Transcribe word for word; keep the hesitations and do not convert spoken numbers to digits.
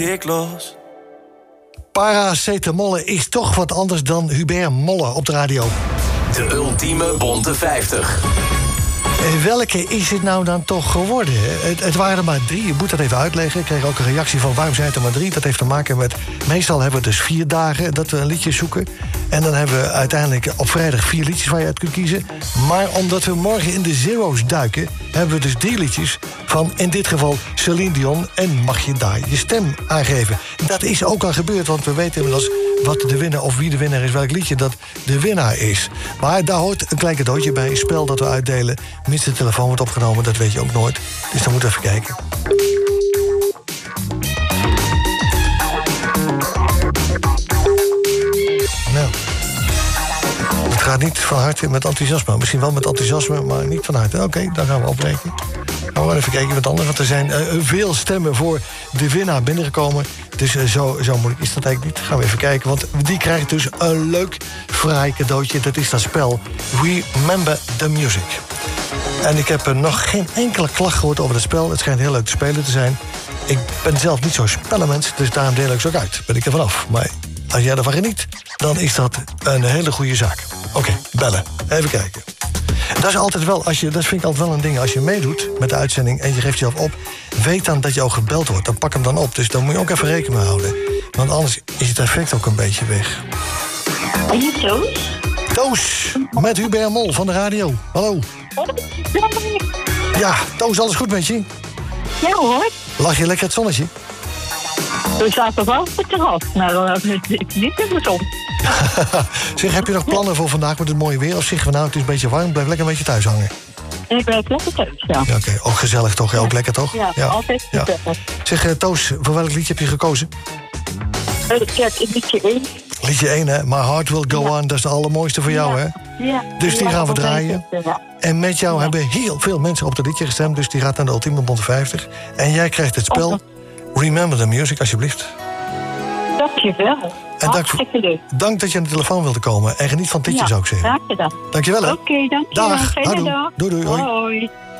Ik los. Paracetamol is toch wat anders dan Hubert Molle op de radio. De ultieme bonte vijftig. Welke is het nou dan toch geworden? Het, het waren er maar drie, je moet dat even uitleggen. Ik kreeg ook een reactie van waarom zijn het er maar drie. Dat heeft te maken met, meestal hebben we dus vier dagen dat we een liedje zoeken. En dan hebben we uiteindelijk op vrijdag vier liedjes waar je uit kunt kiezen. Maar omdat we morgen in de zero's duiken, hebben we dus drie liedjes van, in dit geval, Celine Dion. En mag je daar je stem aangeven. Dat is ook al gebeurd, want we weten inmiddels wat de winnaar of wie de winnaar is, welk liedje dat de winnaar is. Maar daar hoort een klein cadeautje bij, spel dat we uitdelen. Mits de telefoon wordt opgenomen, dat weet je ook nooit. Dus dan moeten we even kijken. Nou, het gaat niet van harte met enthousiasme. Misschien wel met enthousiasme, maar niet van harte. Oké, okay, dan gaan we opbreken. Gaan we even kijken wat anders, want er zijn uh, veel stemmen voor de winnaar binnengekomen. Dus uh, zo, zo moeilijk is dat eigenlijk niet. Gaan we even kijken, want die krijgt dus een leuk, fraai cadeautje. Dat is dat spel Remember the Music. En ik heb uh, nog geen enkele klacht gehoord over het spel. Het schijnt heel leuk te spelen te zijn. Ik ben zelf niet zo'n spellenmens, dus daarom deel ik ze ook uit. Ben ik er vanaf. Maar als jij ervan geniet, dan is dat een hele goede zaak. Oké, okay, bellen. Even kijken. Dat is altijd wel, als je, dat vind ik altijd wel een ding. Als je meedoet met de uitzending en je geeft jezelf op, weet dan dat je ook gebeld wordt. Dan pak hem dan op. Dus daar moet je ook even rekening mee houden. Want anders is het effect ook een beetje weg. Ben je Toos? Toos, met Hubert Mol van de radio. Hallo. Ja, Toos, alles goed met je? Ja hoor. Lag je lekker het zonnetje? We zaten wel op het terras, maar uh, niet in de zon. Zeg, heb je nog plannen voor vandaag met het mooie weer? Of zeggen we nou, het is een beetje warm, blijf lekker een beetje thuis hangen? Ik blijf lekker thuis, ja. Ja, oké, okay. Ook gezellig toch? Ja, ook lekker toch? Ja, ja. Altijd gezellig. Ja. Zeg, uh, Toos, voor welk liedje heb je gekozen? Uh, kijk, liedje één. Liedje één, hè? My Heart Will Go On, dat is de allermooiste voor jou, ja. hè? Ja. Dus die ja, gaan we draaien. Het, ja. En met jou ja. hebben heel veel mensen op dat liedje gestemd, dus die gaat naar de ultieme bonte vijftig. En jij krijgt het spel Remember the Music, alsjeblieft. Dankjewel. En dank, dank dat je aan de telefoon wilde komen. En geniet van het liedje, ja, zou ik zeggen. graag gedaan. Dankjewel, hè. Oké, okay, dankjewel. Dag. Fijne dag. Doei, doei. Hoi. Hoi.